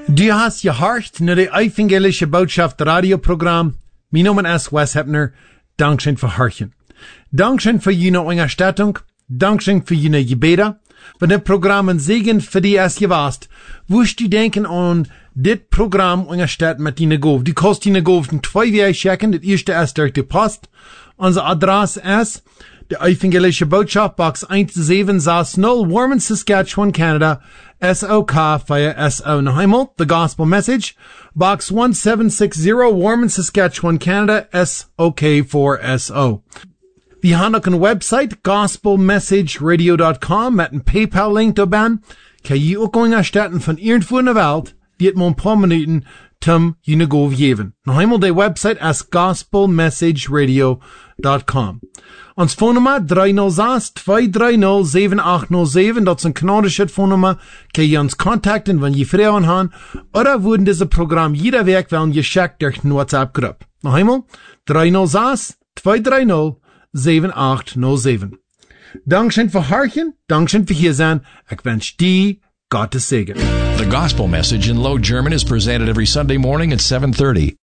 Du hast gehorcht naar de evangelische boodschap radioprogramm. Mijn naam is Wes Hepner. Dankzij voor hartje. Dankzij voor jullie ondersteuning. Dankzij voor jullie gebeden. Van dit programma Segen für die es gewast. Woest u denken aan dit programma ondersteunen met die goof. Die kost die goof 2 Wege checken. Het eerste is door de post. Onze adres is de evangelische boodschap, box 1760, Warman, Saskatchewan, Canada, SOK 4SO. Nog eenmaal, the gospel message, box 1760, Warman, Saskatchewan, Canada, SOK 4SO. We hebben ook een website, gospelmessageradio.com, met een PayPal-link daarbij. Kan je ook ondersteunen van irgendwo in de wereld, die het maar een paar minuten zum je goof geven. Nog eenmaal, de website is gospelmessageradio.com. Ons phonenummer 306-230-7807. Dat is een kanadische phonenummer. Kan je ons contacten, wanneer je vragen haben. Oder worden deze programma jeder week wel geschickt door een WhatsApp-groep. Nog eenmaal, 306-230-7807. Dankzij voor hartje, dankzij voor hier zijn. Ik wens die Gottes Segen. The Gospel Message in Low German is presented every Sunday morning at 7:30.